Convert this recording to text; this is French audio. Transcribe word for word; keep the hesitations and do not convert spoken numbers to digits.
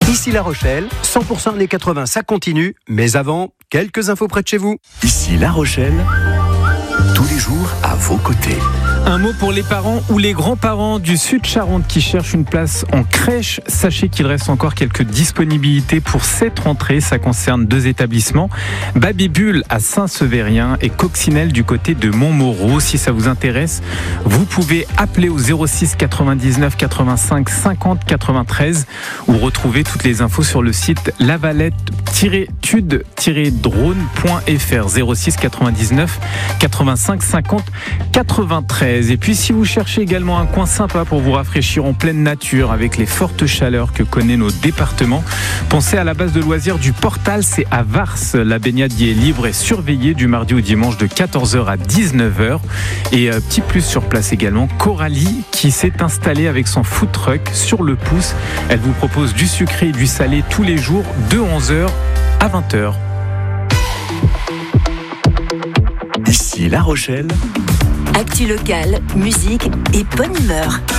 Ici La Rochelle, cent pour cent années quatre-vingts, ça continue. Mais avant, quelques infos près de chez vous. Ici La Rochelle, tous les jours à vos côtés. Un mot pour les parents ou les grands-parents du Sud-Charente qui cherchent une place en crèche. Sachez qu'il reste encore quelques disponibilités pour cette rentrée. Ça concerne deux établissements, Babybule à Saint-Severien et Coccinelle du côté de Montmoreau. Si ça vous intéresse, vous pouvez appeler au zéro six quatre-vingt-dix-neuf quatre-vingt-cinq cinquante quatre-vingt-treize ou retrouver toutes les infos sur le site lavalette tude drone point f r. Zéro six quatre-vingt-dix-neuf quatre-vingt-cinq cinquante quatre-vingt-treize. Et puis si vous cherchez également un coin sympa pour vous rafraîchir en pleine nature avec les fortes chaleurs que connaît nos départements, pensez à la base de loisirs du Portal, c'est à Vars. La baignade y est libre et surveillée du mardi au dimanche de quatorze heures à dix-neuf heures. Et euh, petit plus sur place également, Coralie qui s'est installée avec son food truck sur le pouce. Elle vous propose du sucré et du salé tous les jours de onze heures à vingt heures. Ici La Rochelle. Actu locale, musique et bonne humeur.